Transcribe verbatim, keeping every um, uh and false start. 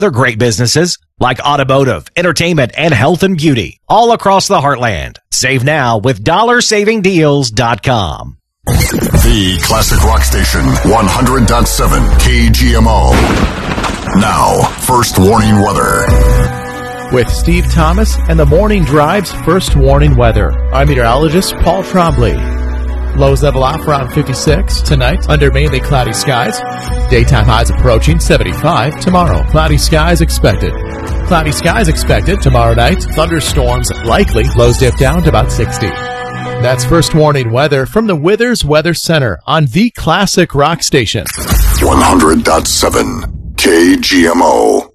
They're great businesses like automotive, entertainment, and health and beauty all across the heartland. Save now with dollar saving deals dot com. The Classic Rock Station, one hundred point seven K G M O. Now, first warning weather. With Steve Thomas and the Morning Drive's first warning weather, I'm meteorologist Paul Trombley. Lows level off around fifty-six tonight under mainly cloudy skies. Daytime highs approaching seventy-five tomorrow. Cloudy skies expected. Cloudy skies expected tomorrow night. Thunderstorms likely. Lows dip down to about sixty. That's first warning weather from the Withers Weather Center on the Classic Rock Station. one hundred point seven K G M O.